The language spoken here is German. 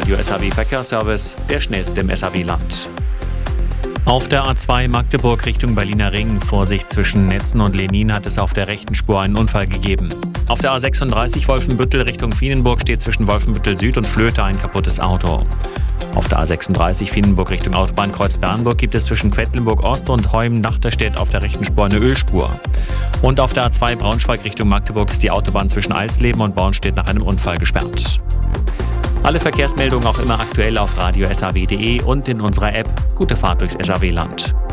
Radio SAW Verkehrsservice, der schnellste im SAW-Land. Auf der A2 Magdeburg Richtung Berliner Ring, Vorsicht zwischen Netzen und Lenin, hat es auf der rechten Spur einen Unfall gegeben. Auf der A36 Wolfenbüttel Richtung Vienenburg steht zwischen Wolfenbüttel Süd und Flöte ein kaputtes Auto. Auf der A36 Vienenburg Richtung Autobahnkreuz Bernburg gibt es zwischen Quedlinburg Ost und Heum-Nachterstedt auf der rechten Spur eine Ölspur. Und auf der A2 Braunschweig Richtung Magdeburg ist die Autobahn zwischen Eisleben und Bornstedt nach einem Unfall gesperrt. Alle Verkehrsmeldungen auch immer aktuell auf radio-saw.de und in unserer App. Gute Fahrt durchs SAW-Land.